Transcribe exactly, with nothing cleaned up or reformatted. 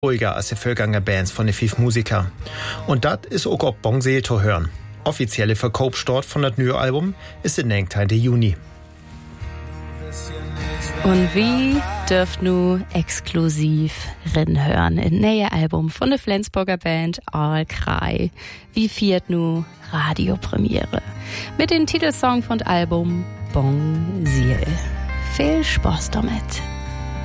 ruhiger als die vorgängige Bands von den fünf Musiker. Und das ist auch auf Bongsee zu hören. Offizielle Verkaufsstart von das neue Album ist der neunzehnten Juni. Und wie dürft nu exklusiv rinhören in neue Album von der Flensburger Band All Cry. Wie viert nu Radiopremiere mit dem Titelsong von Album Bong Siel. Viel Spaß damit.